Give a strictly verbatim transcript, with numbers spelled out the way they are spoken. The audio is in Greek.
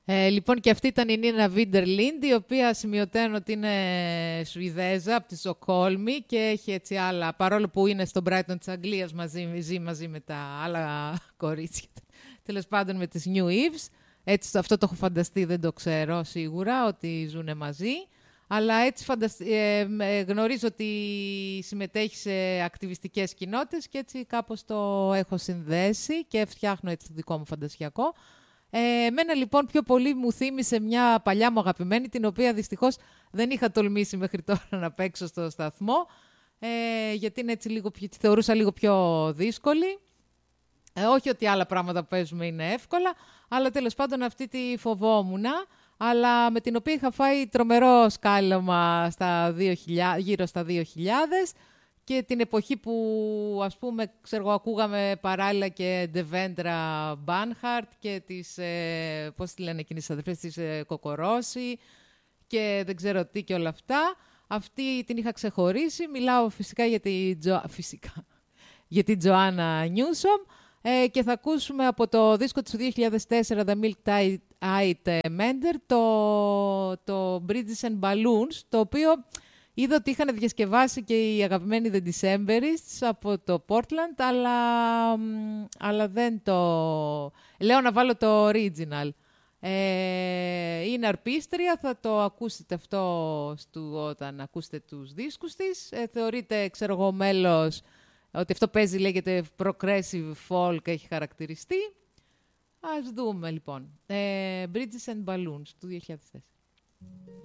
Ε, λοιπόν, και αυτή ήταν η Νίνα Βίντερλιντ, η οποία σημειωτέων ότι είναι Σουηδέζα από τη Στοκχόλμη και έχει έτσι άλλα, παρόλο που είναι στο Brighton της Αγγλίας μαζί, ζει μαζί με τα άλλα κορίτσια, τέλος πάντων με τις New Eves. Έτσι, αυτό το έχω φανταστεί, δεν το ξέρω σίγουρα, ότι ζουν μαζί. Αλλά έτσι φαντασ... ε, ε, γνωρίζω ότι συμμετέχει σε ακτιβιστικές κοινότητες και έτσι κάπως το έχω συνδέσει και φτιάχνω έτσι το δικό μου φαντασιακό. Ε, εμένα λοιπόν πιο πολύ μου θύμισε μια παλιά μου αγαπημένη, την οποία δυστυχώς δεν είχα τολμήσει μέχρι τώρα να παίξω στο σταθμό, ε, γιατί είναι έτσι λίγο πιο, τη θεωρούσα λίγο πιο δύσκολη. Ε, όχι ότι άλλα πράγματα που παίζουμε είναι εύκολα, αλλά τέλος πάντων αυτή τη φοβόμουνα, αλλά με την οποία είχα φάει τρομερό σκάλωμα στα δύο χιλιάδες, γύρω στα δύο χιλιάδες, και την εποχή που, ας πούμε, ξέρω, ακούγαμε παράλληλα και Devendra Banhart και τις, ε, πώς τη λένε εκείνες τις αδερφές, τις ε, Κοκορόση και δεν ξέρω τι και όλα αυτά. Αυτή την είχα ξεχωρίσει. Μιλάω φυσικά για τη, Τζο... φυσικά, για την Τζοάννα Νιούσομ. Ε, και θα ακούσουμε από το δίσκο του δύο χιλιάδες τέσσερα, The Milk-Eyed Mender, το, το Bridges and Balloons, το οποίο είδα ότι είχαν διασκευάσει και οι αγαπημένοι The Decemberists από το Portland, αλλά, αλλά δεν το... Λέω να βάλω το original. Ε, είναι αρπίστρια, θα το ακούσετε αυτό στου, όταν ακούσετε τους δίσκους της. Ε, θεωρείται, ξέρω εγώ, μέλος, ότι αυτό παίζει, λέγεται progressive folk, έχει χαρακτηριστεί. Ας δούμε λοιπόν. Ε, Bridges and Balloons του δύο χιλιάδες τέσσερα.